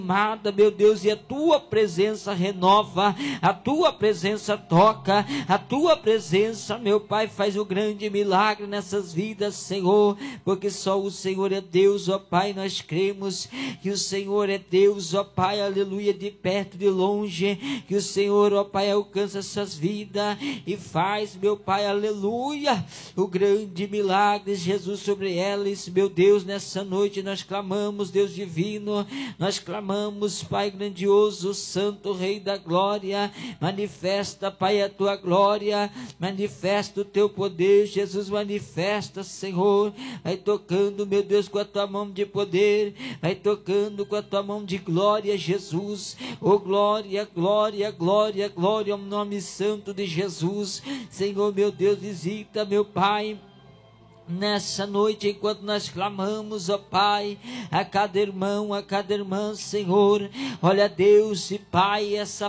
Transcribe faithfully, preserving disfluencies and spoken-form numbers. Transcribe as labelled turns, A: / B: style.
A: amada, meu Deus, e a tua presença renova, a tua presença toca, a tua presença, meu Pai, faz o grande milagre nessas vidas, Senhor, porque só o Senhor é Deus, ó Pai. Nós cremos que o Senhor é Deus, ó Pai, aleluia, de perto, de longe, que o Senhor, ó Pai, alcança essas vidas e faz, meu Pai, aleluia, o grande milagre, Jesus, sobre elas, meu Deus. Nessa noite nós clamamos, Deus divino, nós clamamos, Pai grandioso, Santo, Rei da glória, manifesta, Pai, a tua glória, manifesta o teu poder, Jesus, manifesta, Senhor, vai tocando, meu Deus, com a tua mão de poder, vai tocando com a tua mão de glória, Jesus, oh glória, glória, glória, glória ao nome santo de Jesus, Senhor, meu Deus, visita, meu Pai, nessa noite, enquanto nós clamamos, ó Pai, a cada irmão, a cada irmã, Senhor, olha Deus e Pai, essa